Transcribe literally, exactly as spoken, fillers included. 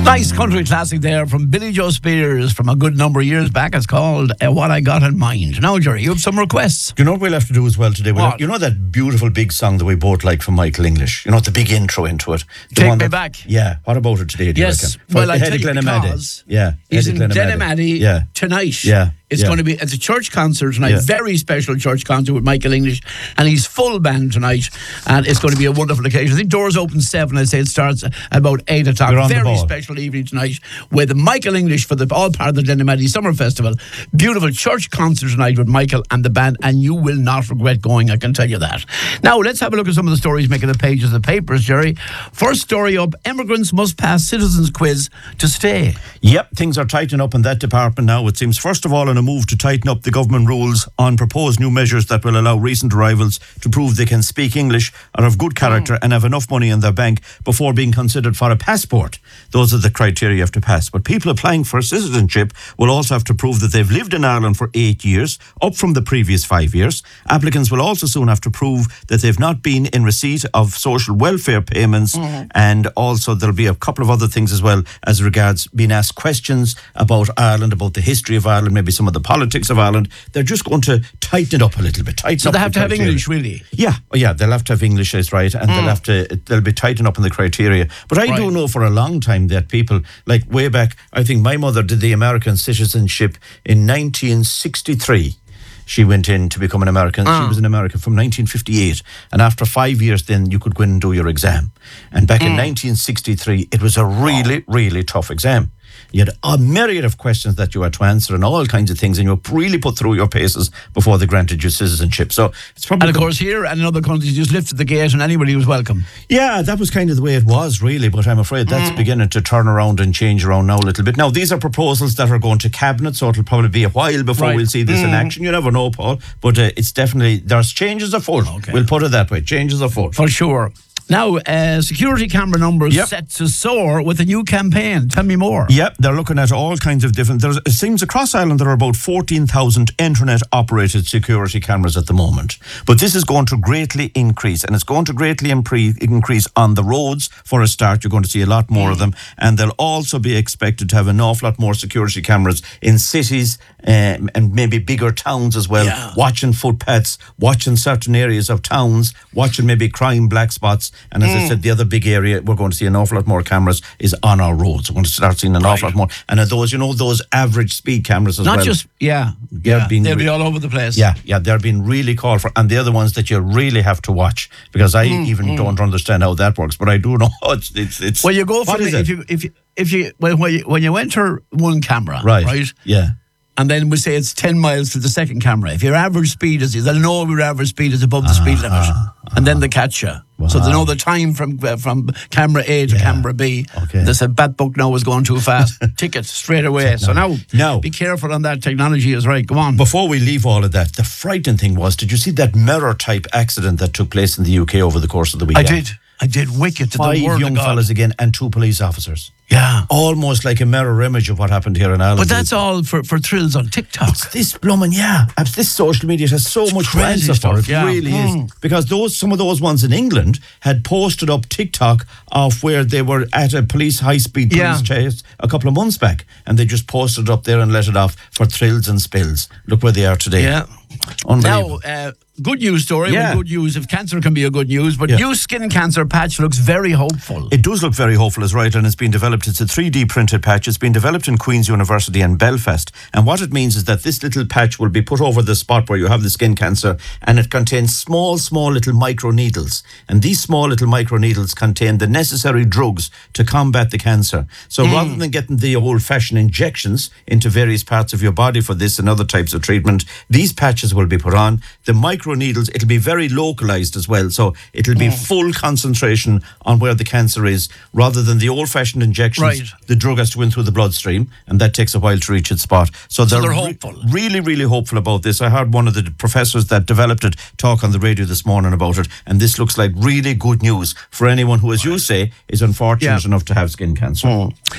Nice country classic there from Billy Joe Spears from a good number of years back. It's called uh, What I Got in Mind. Now, Jerry, you have some requests. Do you know what we'll have to do as well today? We'll What? have, you know that beautiful big song that we both like from Michael English? You know, the big intro into it. The Take one Me that, Back. Yeah. What about it today, do Yes. you reckon? Well, I Head tell of you Glenamaddy. because Yeah. he's Head in of Glenamaddy. Glenamaddy Yeah. tonight. Yeah. It's yeah. going to be, it's a church concert tonight, Yeah. very special church concert with Michael English, and he's full band tonight, and it's going to be a wonderful occasion. I think doors open seven, I'd say it starts about eight o'clock. You're on the Very ball. special evening tonight with Michael English for the all part of the Glenamaddy Summer Festival. Beautiful church concert tonight with Michael and the band, and you will not regret going, I can tell you that. Now, let's have a look at some of the stories making the pages of the papers, Jerry. First story up, immigrants must pass citizens quiz to stay. Yep, things are tightening up in that department now, it seems. First of all, in a move to tighten up the government rules on proposed new measures that will allow recent arrivals to prove they can speak English, are of good character, and have enough money in their bank before being considered for a passport. Those are the criteria you have to pass. But people applying for citizenship will also have to prove that they've lived in Ireland for eight years, up from the previous five years. Applicants will also soon have to prove that they've not been in receipt of social welfare payments, mm-hmm. and also there'll be a couple of other things as well as regards being asked questions about Ireland, about the history of Ireland, maybe some of the politics of Ireland. They're just going to tighten it up a little bit. Tighten So up they have the to have criteria. English, really? Yeah, oh, yeah, they'll have to have English, is right, and Mm. they'll have to, they'll be tightening up in the criteria. But I do Right. know for a long time that people, like way back, I think my mother did the American citizenship in nineteen sixty-three. She went in to become an American. Ah. She was in America from nineteen fifty-eight. And after five years, then you could go in and do your exam. And back in nineteen sixty-three, it was a really, really tough exam. You had a myriad of questions that you had to answer and all kinds of things, and you really put through your paces before they granted you citizenship. So it's probably... And of the- course, here and in other countries, you just lifted the gate and anybody was welcome. Yeah, that was kind of the way it was, really, but I'm afraid that's Mm. beginning to turn around and change around now a little bit. Now, these are proposals that are going to Cabinet, so it'll probably be a while before Right. we'll see this in action. You never know, Paul, but uh, it's definitely, there's changes afoot. Okay. We'll put it that way, changes afoot. For sure. Now, uh, security camera numbers Yep. set to soar with a new campaign. Tell me more. Yep, they're looking at all kinds of different... There's, it seems across Ireland there are about fourteen thousand internet-operated security cameras at the moment. But this is going to greatly increase, and it's going to greatly impre- increase on the roads for a start. You're going to see a lot more of them, and they'll also be expected to have an awful lot more security cameras in cities um, and maybe bigger towns as well, Yeah. watching footpaths, watching certain areas of towns, watching maybe crime black spots. And as I said, the other big area we're going to see an awful lot more cameras is on our roads. We're going to start seeing an awful lot more. And are those, you know, those average speed cameras as Not well. just, yeah. They're yeah. being They'll be re- all over the place. Yeah, yeah, they're being really called for. And the other ones that you really have to watch, because I even don't understand how that works, but I do know it's... it's, it's Well, you go what from is the, it? if you if you if you when when you, when you enter one camera, Right, right, yeah. and then we say it's ten miles to the second camera. If your average speed is, they'll know your average speed is above the speed limit, and then they catch you. So they know the time from uh, from camera A to Yeah. camera B. Okay. They said that book now is going too fast. Ticket straight away. So now, Now- be careful on that. Technology is right. Go on. Before we leave all of that, the frightening thing was, did you see that mirror-type accident that took place in the U K over the course of the I weekend? did. I did. Wicked to Five the word young of God. fellas again and two police officers. Yeah. Almost like a mirror image of what happened here in Ireland. But that's all for, for thrills on TikTok. It's this blooming, yeah. It's this social media has so much to crazy answer for. stuff, It yeah. really Mm. is. Because those some of those ones in England had posted up TikTok of where they were at a police high-speed police Yeah. chase a couple of months back. And they just posted it up there and let it off for thrills and spills. Look where they are today. Yeah. Unbelievable. Now, uh, good news story. Yeah. Well, good news. If cancer can be a good news, but Yeah. new skin cancer patch looks very hopeful. It does look very hopeful, is right, and it's been developed. It's a three D printed patch. It's been developed in Queen's University and Belfast. And what it means is that this little patch will be put over the spot where you have the skin cancer, and it contains small, small little micro needles. And these small little micro needles contain the necessary drugs to combat the cancer. So rather than getting the old-fashioned injections into various parts of your body for this and other types of treatment, these patches will be put on. The micro needles, it'll be very localized as well. So it'll be full concentration on where the cancer is, rather than the old-fashioned injections. Right. The drug has to win through the bloodstream, and that takes a while to reach its spot. So they're, they're re- hopeful. really, really hopeful about this. I heard one of the professors that developed it talk on the radio this morning about it, and this looks like really good news for anyone who, as you say, is unfortunate Yeah. enough to have skin cancer.